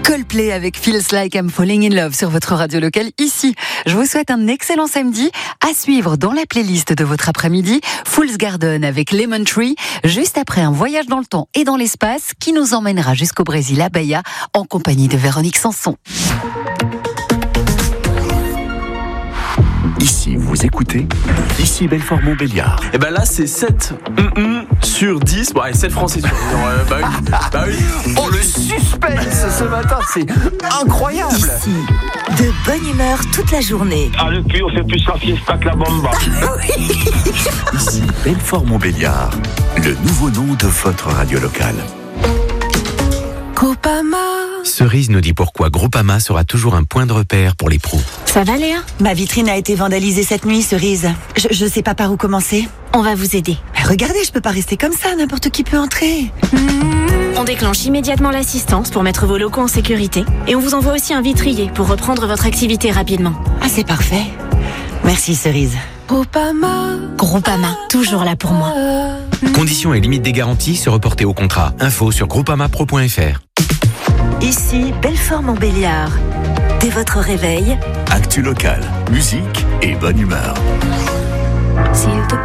Coldplay avec Feels Like I'm Falling in Love sur votre radio locale ici. Je vous souhaite un excellent samedi à suivre dans la playlist de votre après-midi. Fool's Garden avec Lemon Tree, juste après un voyage dans le temps et dans l'espace qui nous emmènera jusqu'au Brésil à Bahia en compagnie de Véronique Sanson. Ici, vous écoutez, ici Belfort-Montbéliard. Et ben là, c'est 7 sur 10. Bon, allez, 7 Français sur 10. Bah oui. Oh, le suspense ce matin, c'est incroyable. Ici, de bonne humeur toute la journée. Ah, le cul, on fait plus la fiesta que la bomba. Ici Belfort-Montbéliard, le nouveau nom de votre radio locale. Groupama. Cerise nous dit pourquoi Groupama sera toujours un point de repère pour les pros. Ça va Léa ? Ma vitrine a été vandalisée cette nuit, Cerise. Je sais pas par où commencer. On va vous aider. Mais regardez, je peux pas rester comme ça, n'importe qui peut entrer. On déclenche immédiatement l'assistance pour mettre vos locaux en sécurité et on vous envoie aussi un vitrier pour reprendre votre activité rapidement. Ah, c'est parfait. Merci, Cerise. Groupama, toujours là pour moi. Conditions et limites des garanties se reporter au contrat. Info sur groupamapro.fr. Ici, Belfort-Montbéliard. Dès votre réveil, Actu locale, musique et bonne humeur.